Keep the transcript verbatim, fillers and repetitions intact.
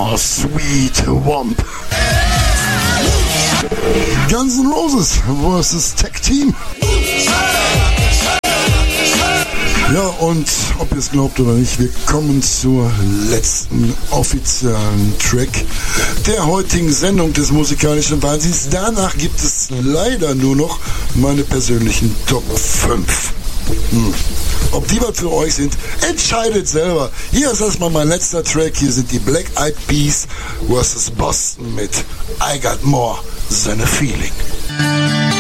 Oh, Sweet Womp. Guns N' Roses versus Tech Team. Ja, und ob ihr es glaubt oder nicht, wir kommen zur letzten offiziellen Track der heutigen Sendung des musikalischen Wahnsinns. Danach gibt es leider nur noch meine persönlichen Top fünf. Hm. Ob die was für euch sind, entscheidet selber. Hier ist erstmal mein letzter Track. Hier sind die Black Eyed Peas versus Boston mit I Got More Than a Feeling.